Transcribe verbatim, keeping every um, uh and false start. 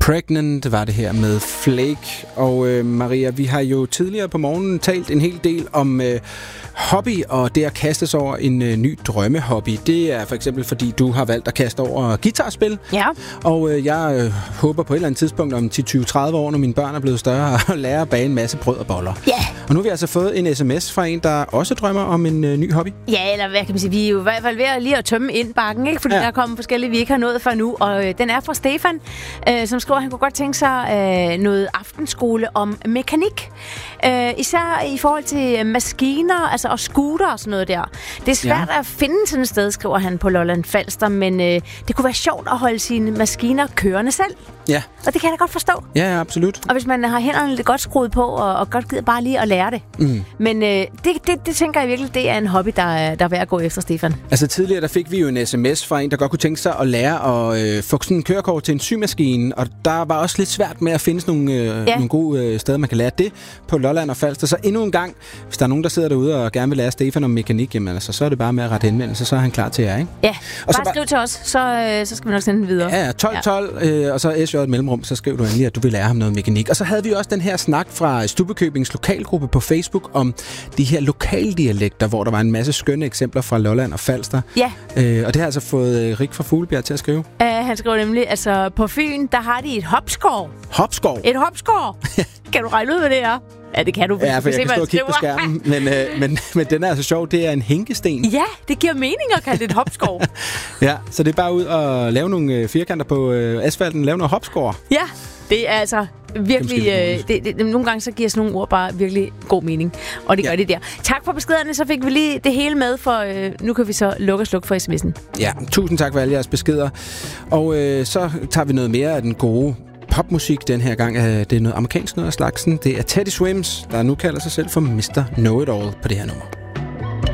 Pregnant var det her med Flake. Og øh, Maria, vi har jo tidligere på morgenen talt en hel del om øh, hobby, og det at kaste sig over en øh, ny drømmehobby. Det er for eksempel, fordi du har valgt at kaste over guitarspil. Ja. Og øh, jeg øh, håber på et eller andet tidspunkt om ti tyve tredive år, når mine børn er blevet større, at lære at bage en masse brød og boller. Ja. Og nu har vi altså fået en sms fra en, der også drømmer om en øh, ny hobby. Ja, eller hvad kan man sige? Vi er jo i hvert fald ved at lige at tømme indbakken, ikke? Fordi ja. Der er kommet forskellige, vi ikke har nået for nu. Og øh, den er fra Stefan, øh, som skriver, at han kunne godt tænke sig øh, noget aftenskole om mekanik. Øh, især i forhold til maskiner, altså og scooter og sådan noget der. Det er svært ja. at finde sådan et sted, skriver han på Lolland Falster, men øh, det kunne være sjovt at holde sine maskiner kørende selv. Ja. Og det kan jeg da godt forstå. Ja, ja, absolut. Og hvis man har hænderne lidt godt skruet på, og, og godt gider bare lige at lære det. Mm. Men øh, det, det, det tænker jeg virkelig, det er en hobby, der er, der er værd at gå efter, Stefan. Altså tidligere, der fik vi jo en sms fra en, der godt kunne tænke sig at lære at øh, få sådan en kørekort til en symaskine, og der var også lidt svært med at finde sådan nogle, øh, ja. nogle gode øh, steder, man kan lære det på Lolland og Falster. Så endnu en gang, hvis der er nogen, der sidder derude og gerne vil lære Stefan om mekanik, jamen, altså, så er det bare med at rette henvendelse, så er han klar til jer, ikke? Ja, og bare skriv til os, så, øh, så skal vi nok sende den videre. Ja, tolv tolv, ja. øh, og så S J et mellemrum, så skriv du endelig, at du vil lære ham noget mekanik. Og så havde vi også den her snak fra Stubbekøbings lokalgruppe på Facebook om de her lokaldialekter, hvor der var en masse skønne eksempler fra Lolland og Falster. Ja. Øh, og det har altså fået Rik fra Fuglebjerg til at skrive. Uh, han skriver nemlig, altså på Fyn, der har de et hopskov. Hopskov? Et hopskov? Kan du regne ud, hvad det er? Ja, det kan du. Ja, for jeg kan stå og kigge på skærmen, men, øh, men, men den er altså sjov. Det er en hænkesten. Ja, det giver mening at kalde det et hopskov. Ja, så det er bare ud og lave nogle øh, firkanter på øh, asfalten, lave noget hopskår. Ja, det er altså virkelig... Øh, det, det, nogle gange så giver sådan nogle ord bare virkelig god mening, og det gør ja. det der. Tak for beskederne, så fik vi lige det hele med, for øh, nu kan vi så lukke og slukke for sms'en. Ja, tusind tak for alle jeres beskeder. Og øh, så tager vi noget mere af den gode popmusik den her gang. Det er noget amerikansk noget af slagsen. Det er Teddy Swims, der nu kalder sig selv for mister Know-It-All på det her nummer.